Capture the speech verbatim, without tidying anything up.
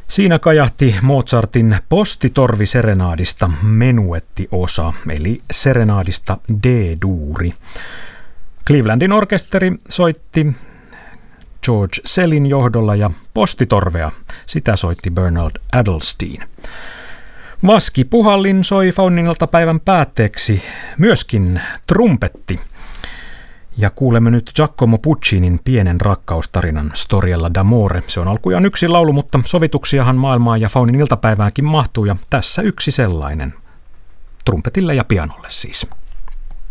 Siinä kajahti Mozartin postitorviserenaadista menuettiosa, eli serenaadista D-duuri. Clevelandin orkesteri soitti George Sellin johdolla ja postitorvea, sitä soitti Bernard Adelstein. Vaski Puhallin soi Fauningilta päivän päätteeksi myöskin trumpetti. Ja kuulemme nyt Giacomo Puccinin pienen rakkaustarinan Storiella d'amore. Se on alkujaan yksi laulu, mutta sovituksiahan maailmaan ja Faunin iltapäiväänkin mahtuu ja tässä yksi sellainen. Trumpetille ja pianolle siis.